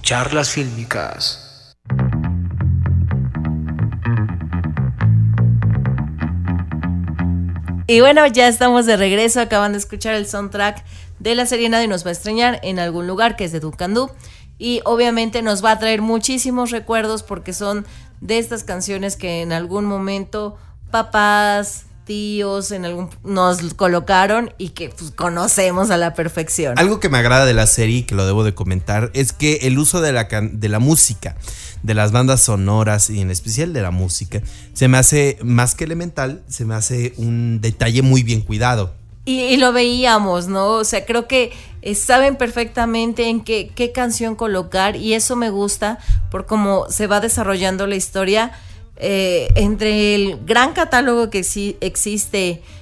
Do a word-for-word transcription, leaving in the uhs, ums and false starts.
Charlas fílmicas. Y bueno, ya estamos de regreso. Acaban de escuchar el soundtrack de La serie Nadie nos va a extrañar en algún lugar, que es de Duncan Du. Y obviamente nos va a traer muchísimos recuerdos porque son de estas canciones que en algún momento papás, tíos en algún nos colocaron y que pues, conocemos a la perfección. Algo que me agrada de la serie y que lo debo de comentar es que el uso de la, de la música, de las bandas sonoras y en especial de la música, se me hace más que elemental, se me hace un detalle muy bien cuidado. Y, y lo veíamos, ¿no? O sea, creo que eh, saben perfectamente en qué, qué canción colocar y eso me gusta por cómo se va desarrollando la historia. Eh, entre el gran catálogo que sí existe